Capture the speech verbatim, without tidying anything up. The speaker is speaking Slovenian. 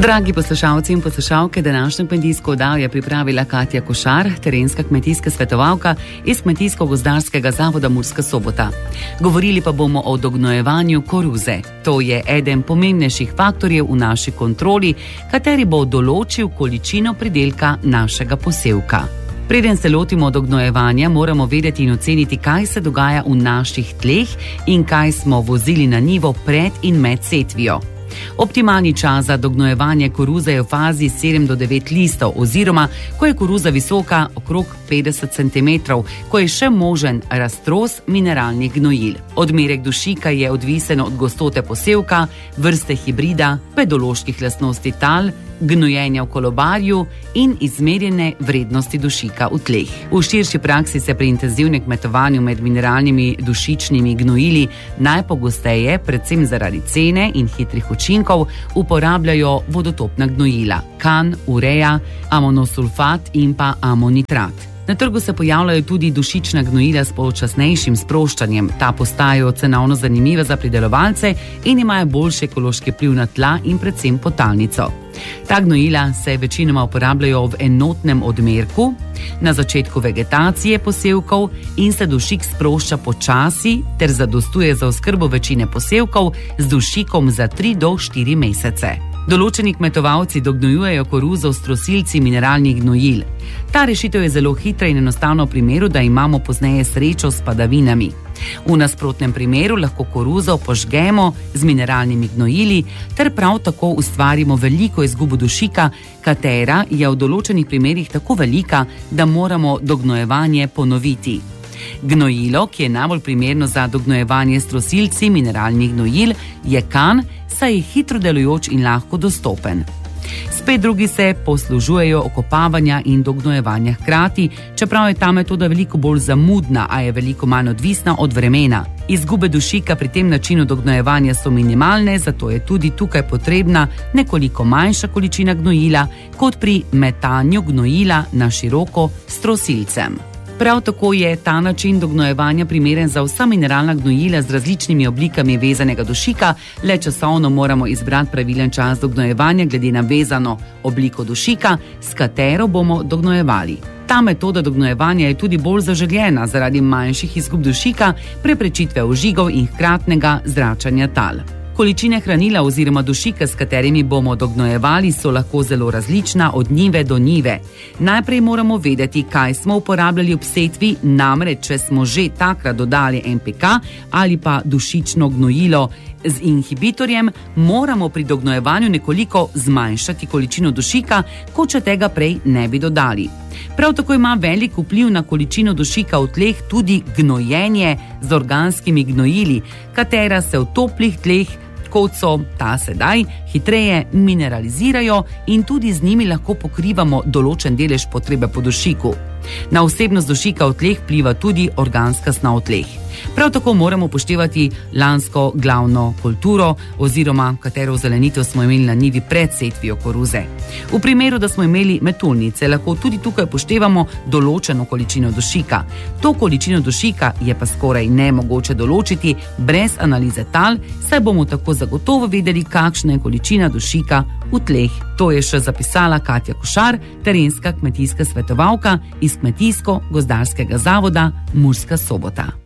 Dragi poslušalci in poslušalke, današnjo kmetijsko oddajo je pripravila Katja Košar, terenska kmetijska svetovalka iz Kmetijsko-gozdarskega zavoda Murska Sobota. Govorili pa bomo o dognojevanju koruze. To je eden pomembnejših faktorjev v naši kontroli, kateri bo določil količino pridelka našega posevka. Preden se lotimo dognojevanja, moramo vedeti in oceniti, kaj se dogaja v naših tleh in kaj smo vozili na njivo pred in med setvijo. Optimalni čas za dognojevanje koruze je v fazi sedem do devet listov oziroma, ko je koruza visoka okrog petdeset centimetrov, ko je še možen raztros mineralnih gnojil. Odmerek dušika je odvisen od gostote posevka, vrste hibrida, pedoloških lastnosti tal, gnojenja v kolobarju in izmerjene vrednosti dušika v tleh. V širši praksi se pri intenzivnem kmetovanju med mineralnimi dušičnimi gnojili najpogosteje, predvsem zaradi cene in hitrih učinkov, uporabljajo vodotopna gnojila, kan, ureja, amonosulfat in pa amonitrat. Na trgu se pojavljajo tudi dušična gnojila s počasnejšim sproščanjem. Ta postajajo cenovno zanimive za pridelovalce in imajo boljši ekološki vpliv na tla in predvsem potalnico. Ta gnojila se večinoma uporabljajo v enotnem odmerku, na začetku vegetacije posevkov in se dušik sprošča počasi ter zadostuje za oskrbo večine posevkov z dušikom za tri do štiri mesece. Določeni kmetovalci dognojujejo koruzo s trosilci mineralnih gnojil. Ta rešitev je zelo hitra in enostavna v primeru, da imamo pozneje srečo s padavinami. V nasprotnem primeru lahko koruzo požgemo z mineralnimi gnojili ter prav tako ustvarimo veliko izgubo dušika, katera je v določenih primerih tako velika, da moramo dognojevanje ponoviti. Gnojilo, ki je najbolj primerno za dognojevanje s trosilci mineralnih gnojil, je kan, saj je hitro delujoč in lahko dostopen. Spet drugi se poslužujejo okopavanja in dognojevanja hkrati, čeprav je ta metoda veliko bolj zamudna, a je veliko manj odvisna od vremena. Izgube dušika pri tem načinu dognojevanja so minimalne, zato je tudi tukaj potrebna nekoliko manjša količina gnojila, kot pri metanju gnojila na široko s trosilcem. Prav tako je ta način dognojevanja primeren za vsa mineralna gnojila z različnimi oblikami vezanega dušika, le časovno moramo izbrati pravilen čas dognojevanja glede na vezano obliko dušika, s katero bomo dognojevali. Ta metoda dognojevanja je tudi bolj zaželjena zaradi manjših izgub dušika, preprečitve ožigov in hkratnega zračanja tal. Količine hranila oziroma dušika, s katerimi bomo dognojevali, so lahko zelo različna od njive do njive. Najprej moramo vedeti, kaj smo uporabljali ob setvi, namreč če smo že takrat dodali en pe ka ali pa dušično gnojilo z inhibitorjem, moramo pri dognojevanju nekoliko zmanjšati količino dušika, kot če tega prej ne bi dodali. Prav tako ima velik vpliv na količino dušika v tleh tudi gnojenje z organskimi gnojili, katera se v toplih tleh, kot so ta sedaj, hitreje mineralizirajo in tudi z njimi lahko pokrivamo določen delež potrebe po dušiku. Na vsebnost dušika v tleh vpliva tudi organska snov v tleh. Prav tako moramo upoštevati lansko glavno kulturo oziroma katero zelenitev smo imeli na njivi pred setvijo koruze. V primeru, da smo imeli metuljnice, lahko tudi tukaj upoštevamo določeno količino dušika. To količino dušika je pa skoraj nemogoče določiti brez analize tal, saj bomo tako zagotovo vedeli, kakšna je količina dušika v tleh. To je še zapisala Katja Košar, terenska kmetijska svetovalka iz Kmetijsko-gozdarskega zavoda Murska Sobota.